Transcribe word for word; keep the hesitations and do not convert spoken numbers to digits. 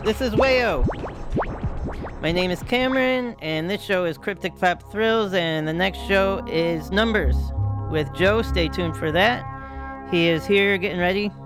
This is Wayo. My name is Cameron, and this show is Cryptic Fap Thrills, and the next show is Numbers with Joe. Stay tuned for that. He is here getting ready.